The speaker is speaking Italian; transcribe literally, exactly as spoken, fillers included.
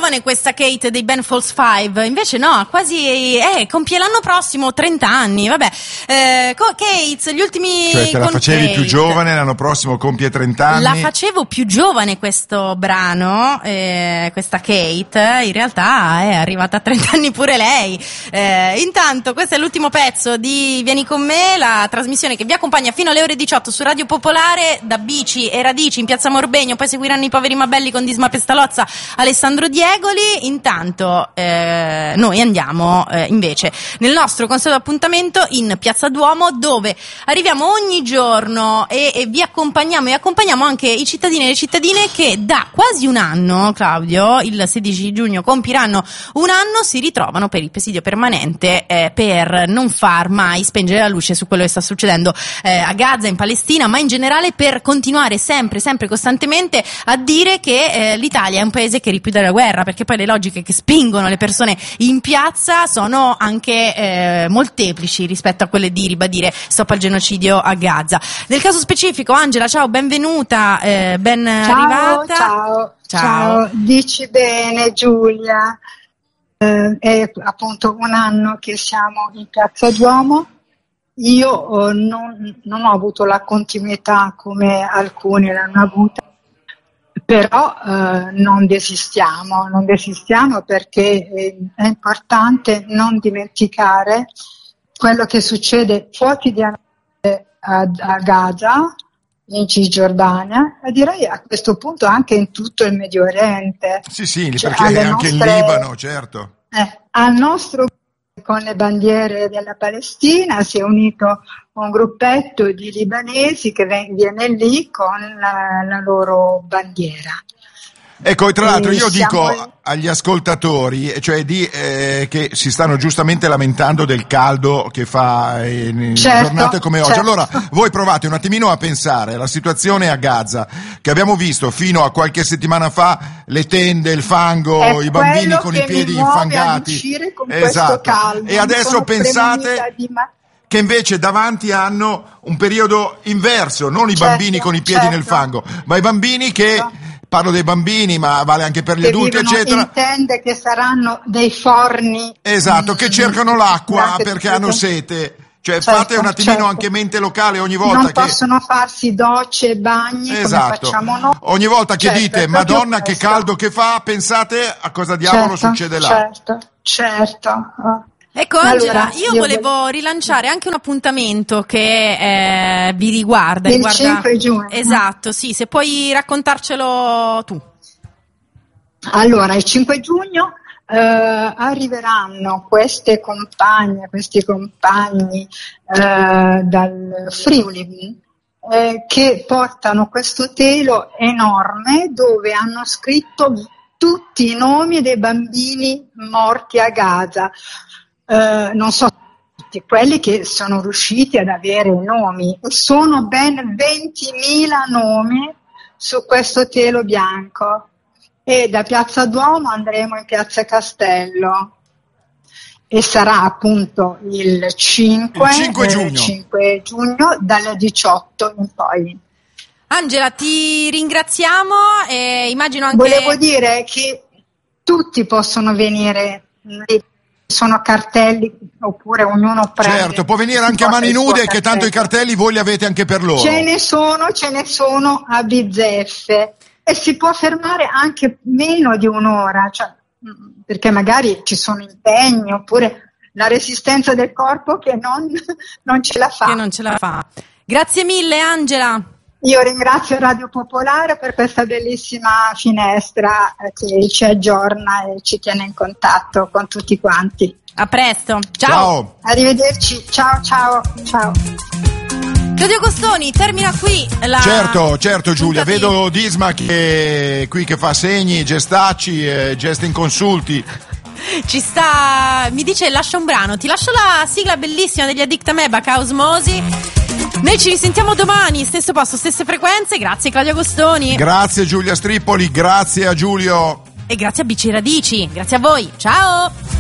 giovane questa Kate dei Ben Folds Five, invece no, quasi eh, compie l'anno prossimo trenta anni, vabbè. Eh, Kate, gli ultimi Cioè te la facevi Kate. più giovane, l'anno prossimo compie trenta anni. La facevo più giovane questo brano, eh, questa Kate, in realtà è arrivata a trenta anni pure lei. Eh, intanto questo è l'ultimo pezzo di Vieni con me, la trasmissione che vi accompagna fino alle ore diciotto su Radio Popolare, da Bici e Radici in Piazza Morbegno, poi seguiranno i Poveri ma Belli con Disma Pestalozza, Alessandro Diegoli. Intanto eh, noi andiamo eh, invece nel nostro consueto appuntamento in Piazza Duomo, dove arriviamo ogni giorno e, e vi accompagniamo e accompagniamo anche i cittadini e le cittadine che da quasi un anno, Claudio, il sedici giugno compiranno un anno, si ritrovano per il presidio permanente eh, per non far mai spengere la luce su quello che sta succedendo eh, a Gaza, in Palestina, ma in generale per continuare sempre, sempre costantemente a dire che eh, l'Italia è un paese che ripudia la guerra, perché poi le logiche che spingono le persone in piazza sono anche eh, molteplici rispetto a quelle di ribadire stop al genocidio a Gaza. Nel caso specifico, Angela, ciao, benvenuta, eh, ben ciao, arrivata. Ciao, ciao, ciao, dici bene Giulia, eh, è appunto un anno che siamo in Piazza Duomo. Io eh, non, non ho avuto la continuità come alcuni l'hanno avuta, però eh, non desistiamo, non desistiamo perché è, è importante non dimenticare quello che succede quotidianamente a, a Gaza, in Cisgiordania, e direi a questo punto anche in tutto il Medio Oriente. Sì, sì, cioè, perché anche nostre, in Libano, certo. Eh, al nostro con le bandiere della Palestina si è unito un gruppetto di libanesi che viene lì con la, la loro bandiera. Ecco, e tra l'altro io siamo... dico agli ascoltatori, cioè di eh, che si stanno giustamente lamentando del caldo che fa in certo, giornate come oggi. Certo. Allora, voi provate un attimino a pensare alla situazione a Gaza, che abbiamo visto fino a qualche settimana fa, le tende, il fango, È i bambini con i piedi infangati. Con esatto. caldo. E adesso pensate di ma... che invece davanti hanno un periodo inverso, non i certo, bambini con i piedi certo. nel fango, ma i bambini che... No. Parlo dei bambini, ma vale anche per gli che adulti, eccetera. In tende che saranno dei forni. Esatto, che cercano l'acqua perché tutto. hanno sete. Cioè certo, fate un attimino certo. anche mente locale ogni volta non che... possono farsi docce e bagni esatto. come facciamo noi. Ogni volta che certo, dite Madonna che caldo che fa, pensate a cosa diavolo certo, succede là. Certo, certo. Ecco Angela, allora, io, io volevo volevo rilanciare anche un appuntamento che eh, vi riguarda. Il riguarda... cinque giugno. Esatto, sì, se puoi raccontarcelo tu. Allora, il cinque giugno eh, arriveranno queste compagne, questi compagni eh, dal Friuli eh, che portano questo telo enorme dove hanno scritto tutti i nomi dei bambini morti a Gaza. Eh, non so tutti quelli che sono riusciti ad avere i nomi, sono ben ventimila nomi su questo telo bianco. E da Piazza Duomo andremo in Piazza Castello e sarà appunto il cinque, il cinque giugno. Eh, cinque giugno dalle diciotto in poi. Angela, ti ringraziamo e immagino anche... Volevo dire che tutti possono venire, sono cartelli oppure ognuno prende. Certo, può venire anche a mani nude che tanto i cartelli voi li avete anche per loro. Ce ne sono, ce ne sono a bizzeffe. E si può fermare anche meno di un'ora, cioè, perché magari ci sono impegni oppure la resistenza del corpo che non, non ce la fa. Che non ce la fa. Grazie mille Angela. Io ringrazio Radio Popolare per questa bellissima finestra che ci aggiorna e ci tiene in contatto con tutti quanti. A presto. Ciao. Ciao. Arrivederci. Ciao ciao ciao. Claudio Costoni, termina qui la... Certo, certo Giulia, puntati... vedo Disma che qui che fa segni, gestacci, eh, gesti inconsulti. Ci sta, mi dice lascia un brano, ti lascio la sigla bellissima degli Addict Ameba, Caosmosi. Noi ci risentiamo domani, stesso posto, stesse frequenze, grazie Claudio Costoni. Grazie Giulia Strippoli, grazie a Giulio. E grazie a Bici Radici, grazie a voi, ciao!